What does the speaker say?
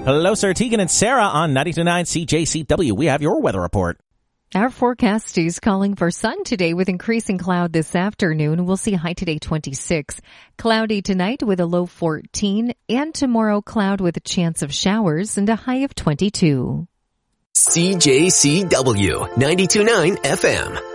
Hello, Sir Tegan and Sarah on 92.9 CJCW. We have your weather report. Our forecast is calling for sun today with increasing cloud this afternoon. We'll see high today 26. Cloudy tonight with a low 14. And tomorrow cloud with a chance of showers and a high of 22. CJCW 92.9 FM.